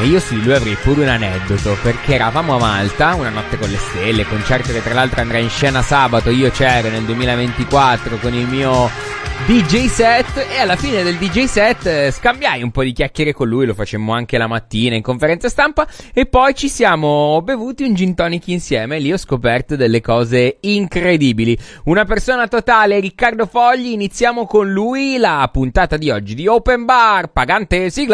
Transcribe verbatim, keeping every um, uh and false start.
E io su di lui avrei pure un aneddoto, perché eravamo a Malta, una notte con le stelle, concerto che tra l'altro andrà in scena sabato, io c'ero nel duemilaventiquattro con il mio D J set, e alla fine del D J set eh, scambiai un po' di chiacchiere con lui, lo facemmo anche la mattina in conferenza stampa, e poi ci siamo bevuti un gin tonic insieme, e lì ho scoperto delle cose incredibili. Una persona totale, Riccardo Fogli. Iniziamo con lui la puntata di oggi di Open Bar. Pagante, sigla.